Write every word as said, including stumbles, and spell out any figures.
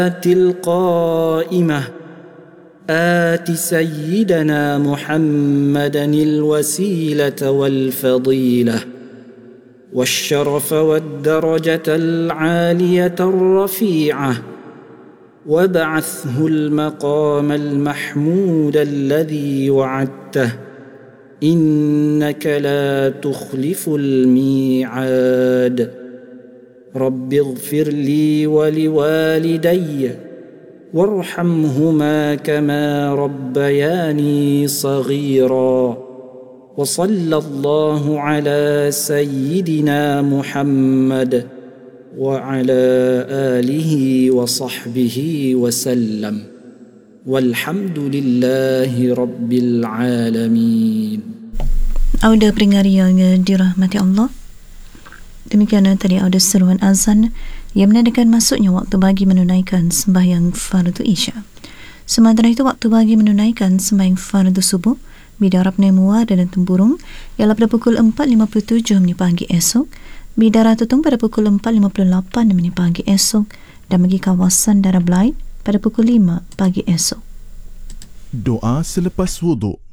القائمة آت سيدنا محمدا الوسيلة والفضيلة والشرف والدرجة العالية الرفيعة وابعثه المقام المحمود الذي وعدته إنك لا تخلف الميعاد رب اغفر لي ولوالدي وارحمهما كما ربياني صغيرا وصلى الله على سيدنا محمد وعلى آله وصحبه وسلم والحمد لله رب العالمين. Audio pendengar yang dirahmati Allah, demikian tadi audio seruan azan yang menandakan masuknya waktu bagi menunaikan sembahyang fardu Isya. Sementara itu, waktu bagi menunaikan sembahyang fardu subuh Bidara Penemuar dan Tempurung ialah pada pukul empat lima puluh tujuh minit pagi esok, Bidara Tutong pada pukul empat lima puluh lapan minit pagi esok, dan bagi kawasan Darah Belait pada pukul lima pagi esok. Doa selepas wuduk.